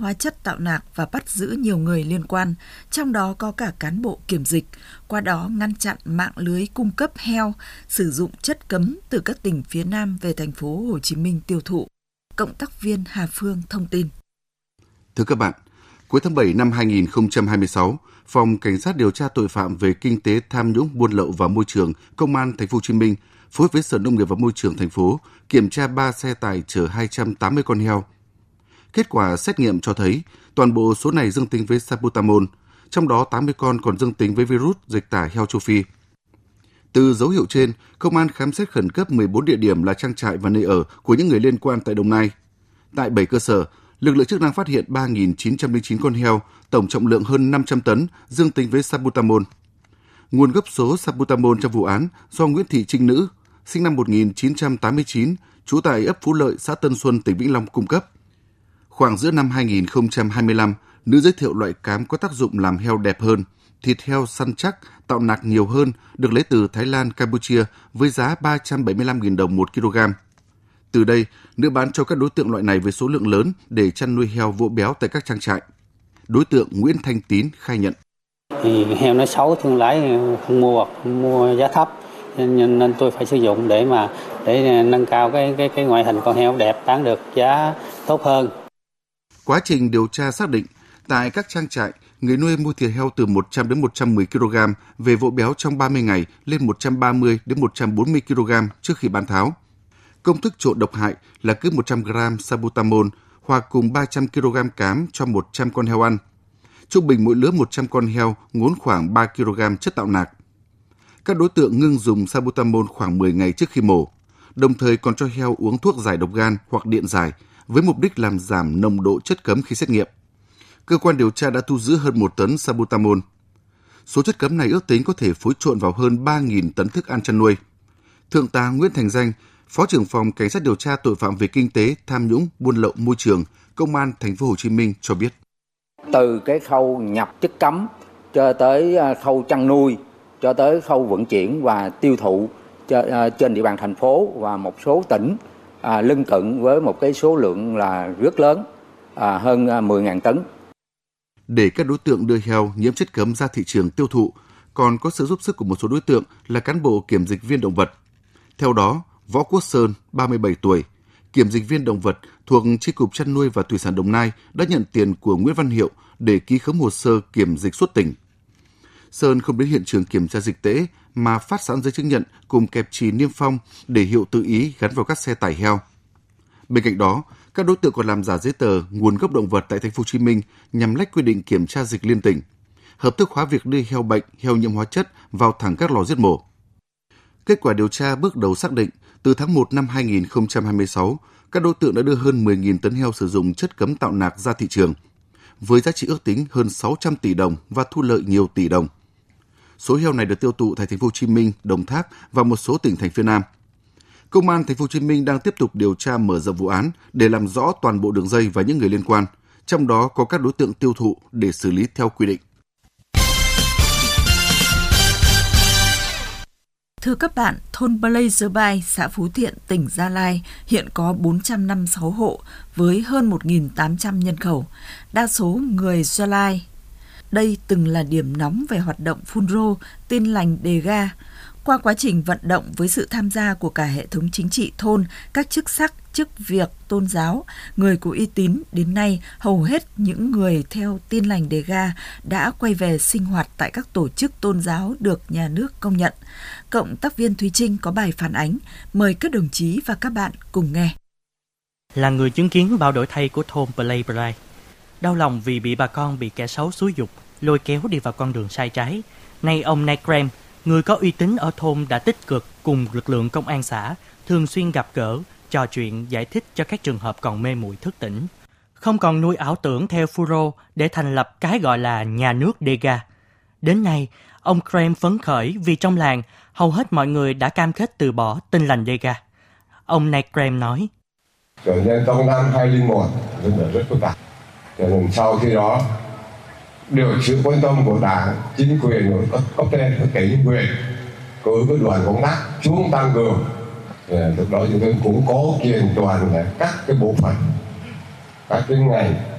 hóa chất tạo nạc và bắt giữ nhiều người liên quan, trong đó có cả cán bộ kiểm dịch, qua đó ngăn chặn mạng lưới cung cấp heo sử dụng chất cấm từ các tỉnh phía Nam về thành phố Hồ Chí Minh tiêu thụ. Cộng tác viên Hà Phương thông tin. Thưa các bạn, cuối tháng 7 năm 2026, Phòng Cảnh sát điều tra tội phạm về kinh tế tham nhũng buôn lậu và môi trường, Công an thành phố Hồ Chí Minh phối hợp với Sở Nông nghiệp và Môi trường thành phố kiểm tra 3 xe tải chở 280 con heo. Kết quả xét nghiệm cho thấy toàn bộ số này dương tính với salbutamol, trong đó 80 con còn dương tính với virus dịch tả heo châu Phi. Từ dấu hiệu trên, Công an khám xét khẩn cấp 14 địa điểm là trang trại và nơi ở của những người liên quan tại Đồng Nai. Tại 7 cơ sở, lực lượng chức năng phát hiện 3.909 con heo, tổng trọng lượng hơn 500 tấn, dương tính với salbutamol. Nguồn gốc số salbutamol trong vụ án do Nguyễn Thị Trinh Nữ, sinh năm 1989, trú tại ấp Phú Lợi, xã Tân Xuân, tỉnh Vĩnh Long cung cấp. Khoảng giữa năm 2025, Nữ giới thiệu loại cám có tác dụng làm heo đẹp hơn, thịt heo săn chắc, tạo nạc nhiều hơn, được lấy từ Thái Lan, Campuchia với giá 375.000 đồng 1 kg. Từ đây, Nữ bán cho các đối tượng loại này với số lượng lớn để chăn nuôi heo vỗ béo tại các trang trại. Đối tượng Nguyễn Thanh Tín khai nhận. Thì heo nó xấu, thương lái không mua giá thấp, nên tôi phải sử dụng để nâng cao cái ngoại hình con heo đẹp, bán được giá tốt hơn. Quá trình điều tra xác định, tại các trang trại, người nuôi mua thịt heo từ 100 đến 110 kg về vỗ béo trong 30 ngày lên 130 đến 140 kg trước khi bán tháo. Công thức trộn độc hại là cứ 100 g salbutamol hòa cùng 300 kg cám cho 100 con heo ăn. Trung bình mỗi lứa 100 con heo ngốn khoảng 3 kg chất tạo nạc. Các đối tượng ngưng dùng salbutamol khoảng 10 ngày trước khi mổ, đồng thời còn cho heo uống thuốc giải độc gan hoặc điện giải với mục đích làm giảm nồng độ chất cấm khi xét nghiệm. Cơ quan điều tra đã thu giữ hơn 1 tấn salbutamol. Số chất cấm này ước tính có thể phối trộn vào hơn 3.000 tấn thức ăn chăn nuôi. Thượng tá Nguyễn Thành Danh, Phó trưởng phòng Cảnh sát điều tra tội phạm về kinh tế, tham nhũng, buôn lậu môi trường, Công an thành phố Hồ Chí Minh cho biết. Từ cái khâu nhập chất cấm cho tới khâu chăn nuôi, cho tới khâu vận chuyển và tiêu thụ trên địa bàn thành phố và một số tỉnh lân cận với một cái số lượng là rất lớn, hơn 10.000 tấn. Để các đối tượng đưa heo nhiễm chất cấm ra thị trường tiêu thụ, còn có sự giúp sức của một số đối tượng là cán bộ kiểm dịch viên động vật. Theo đó, Võ Quốc Sơn, 37 tuổi, kiểm dịch viên động vật thuộc Chi cục Chăn nuôi và Thủy sản Đồng Nai đã nhận tiền của Nguyễn Văn Hiệu để ký khống hồ sơ kiểm dịch xuất tỉnh. Sơn không đến hiện trường kiểm tra dịch tễ mà phát sẵn giấy chứng nhận cùng kẹp chì niêm phong để Hiệu tự ý gắn vào các xe tải heo. Bên cạnh đó, các đối tượng còn làm giả giấy tờ nguồn gốc động vật tại thành phố Hồ Chí Minh nhằm lách quy định kiểm tra dịch liên tỉnh, hợp thức hóa việc đưa heo bệnh, heo nhiễm hóa chất vào thẳng các lò giết mổ. Kết quả điều tra bước đầu xác định, từ tháng 1 năm 2026, các đối tượng đã đưa hơn 10.000 tấn heo sử dụng chất cấm tạo nạc ra thị trường, với giá trị ước tính hơn 600 tỷ đồng và thu lợi nhiều tỷ đồng. Số heo này được tiêu thụ tại thành phố Hồ Chí Minh, Đồng Tháp và một số tỉnh thành phía Nam. Công an thành phố Hồ Chí Minh đang tiếp tục điều tra mở rộng vụ án để làm rõ toàn bộ đường dây và những người liên quan, trong đó có các đối tượng tiêu thụ để xử lý theo quy định. Thưa các bạn, thôn Blazerbai, xã Phú Thiện, tỉnh Gia Lai hiện có 456 hộ với hơn 1.800 nhân khẩu, đa số người Gia Lai. Đây từng là điểm nóng về hoạt động phun rô, tin lành đề ga. Qua quá trình vận động với sự tham gia của cả hệ thống chính trị thôn, các chức sắc, chức việc, tôn giáo, người có uy tín, đến nay hầu hết những người theo tin lành đề ga đã quay về sinh hoạt tại các tổ chức tôn giáo được nhà nước công nhận. Cộng tác viên Thúy Trinh có bài phản ánh, mời các đồng chí và các bạn cùng nghe. Là người chứng kiến bao đổi thay của thôn Blazerbai, đau lòng vì bị bà con bị kẻ xấu xúi giục, lôi kéo đi vào con đường sai trái. Nay ông Nekrem, người có uy tín ở thôn đã tích cực cùng lực lượng công an xã, thường xuyên gặp gỡ, trò chuyện, giải thích cho các trường hợp còn mê muội thức tỉnh. Không còn nuôi ảo tưởng theo Phuro để thành lập cái gọi là nhà nước Dega. Đến nay, ông Krem phấn khởi vì trong làng, hầu hết mọi người đã cam kết từ bỏ tin lành Dega. Ông Nekrem nói: Trở nên trong năm 2001 rất phức tạp. Cho nên sau khi đó, được sự quan tâm của Đảng, chính quyền, cấp trên, các tỉnh quyền, cử cái đoàn công tác xuống tăng cường. Lúc đó chúng tôi cũng có kiện toàn là các cái bộ phận, các cái ngành